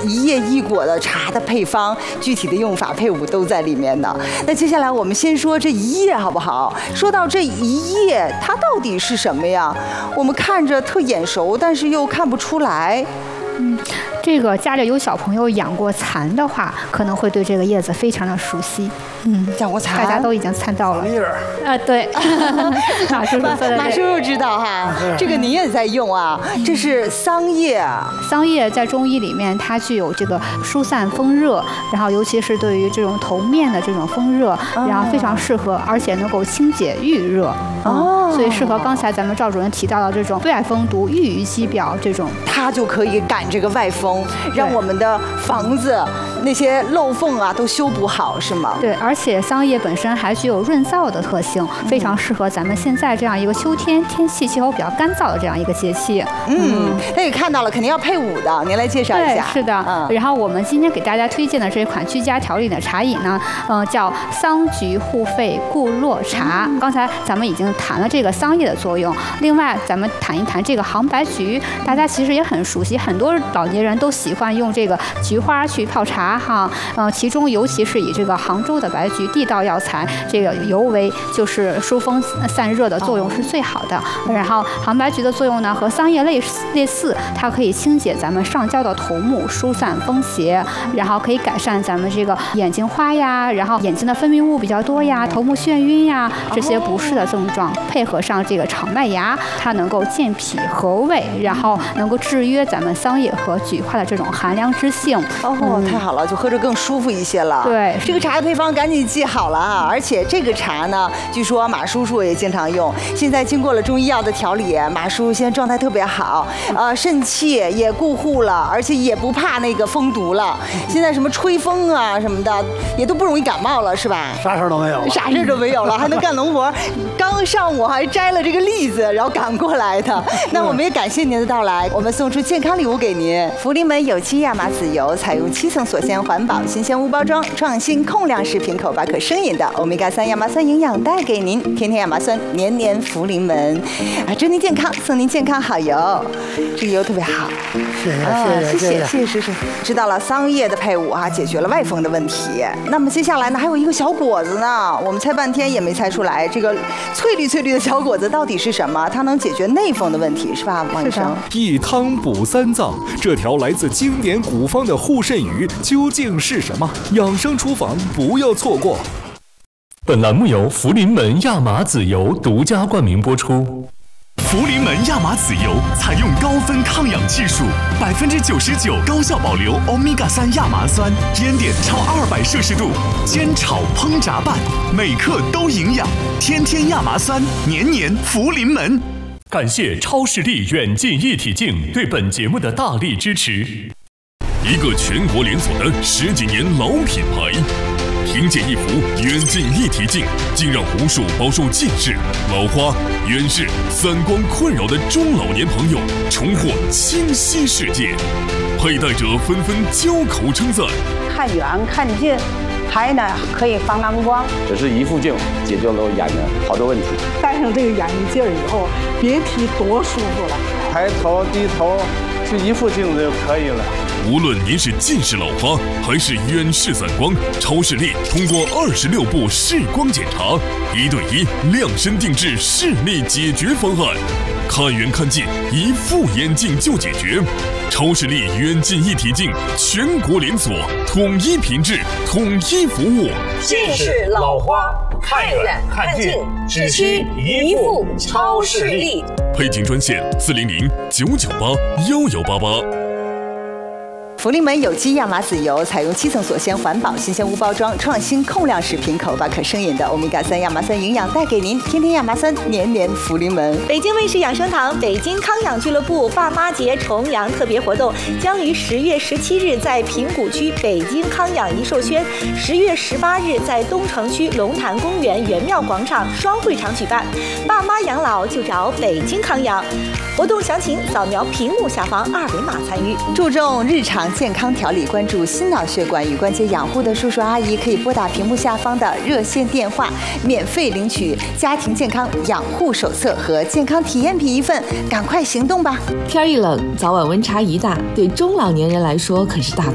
一叶一果的茶的配方，具体的用法配伍都在里面呢。那接下来我们先说这一叶好不好？说到这一叶，它到底是什么呀？我们看着特眼熟，但是又看不出来。 这个家里有小朋友养过蚕的话，可能会对这个叶子非常的熟悉。 养过蚕， 大家都已经猜到了。对，马叔叔说的对。 马叔叔知道哈，这个您也在用啊。这是桑叶啊。 桑叶在中医里面，它具有这个疏散风热，然后尤其是对于这种头面的这种风热，然后非常适合，而且能够清解郁热。所以适合刚才咱们赵主任提到的这种外风毒郁于肌表这种， 它就可以赶这个外风，让我们的房子那些漏缝啊都修补好，是吗？ 对，而且桑叶本身还具有润燥的特性，非常适合咱们现在这样一个秋天天气气候比较干燥的这样一个节气。 那也看到了，肯定要配伍的，您来介绍一下。 对，是的。然后我们今天给大家推荐的这款居家调理的茶饮呢，叫桑菊护肺固络茶。刚才咱们已经谈了这个桑叶的作用，另外咱们谈一谈这个杭白菊，大家其实也很熟悉，很多老年人都喜欢用这个菊花去泡茶哈。其中尤其是以这个杭州的白菊地道药材，这个尤为就是疏风散热的作用是最好的。然后杭白菊的作用呢和桑叶类似，它可以清洁咱们上焦的头目，疏散风邪，然后可以改善咱们这个眼睛花呀，然后眼睛的分泌物比较多呀，头目眩晕呀这些不适的症状，配合上这个炒麦芽，它能够健脾和胃，然后能够制约咱们桑叶和菊花的这种寒凉之性。 太好了，就喝着更舒服一些了。 对， 这个茶的配方赶紧记好了啊！而且这个茶呢，据说马叔叔也经常用。现在经过了中医药的调理，马叔现在状态特别好，肾气也固护了，而且也不怕那个风毒了。现在什么吹风啊什么的，也都不容易感冒了，是吧？ 啥事儿都没有了， 啥事儿都没有了，还能干农活。刚上午还摘了这个栗子，然后赶过来的。那我们也感谢您的到来，我们送出健康礼物给您。福临门有机亚麻籽油，采用7层锁鲜环保新鲜无包装，创新控量食品，口巴可生饮的欧米伽3亚麻酸营养带给您，天天亚麻酸，年年福临门。祝您健康，送您健康好油，这个油特别好。谢谢。知道了，桑叶的配伍啊，解决了外风的问题。那么接下来呢，还有一个小果子呢，我们猜半天也没猜出来，这个翠绿的小果子到底是什么？它能解决内风的问题，是吧，王医生？ 一汤补3脏，这条来自经典古方的护肾语究竟是什么？养生厨房不要错过。 本栏目由福临门亚麻籽油独家冠名播出。 福临门亚麻籽油采用高分抗氧技术，99%高效保留欧米伽3亚麻酸，烟点超200摄氏度，煎炒烹炸拌，每克都营养。天天亚麻酸，年年福临门。 感谢超视力远近一体镜对本节目的大力支持。 一个全国连锁的10几年老品牌，凭借一副远近一体镜，竟让无数饱受近视、老花、远视、散光困扰的中老年朋友重获清晰世界。佩戴者纷纷交口称赞： 看远看近，还呢可以防蓝光。 只是一副镜解决了我眼睛好多问题。 戴上这个眼镜以后，别提多舒服了。 抬头低头就一副镜子就可以了。 无论您是近视老花还是远视散光，超视力通过26步视光检查，1对1量身定制视力解决方案，看远看近一副眼镜就解决。超视力远近一体镜全国连锁，统一品质，统一服务。 近视老花看远看近，只需一副超视力。 配镜专线400-998-1188。 福临门有机亚麻籽油采用7层锁鲜环保新鲜无包装，创新控量食品，口巴可生饮的欧米伽3亚麻酸营养带给您，天天亚麻酸，年年福临门。 北京卫视养生堂北京康养俱乐部爸妈节重阳特别活动将于10月17日在平谷区北京康养颐寿轩，10月18日在东城区龙潭公园元庙广场双会场举办。爸妈养老就找北京康养。活动详情扫描屏幕下方2维码参与。 注重日常健康调理，关注心脑血管与关节养护的叔叔阿姨可以拨打屏幕下方的热线电话，免费领取家庭健康养护手册和健康体验品1份，赶快行动吧！ 天一冷，早晚温差一大，对中老年人来说可是大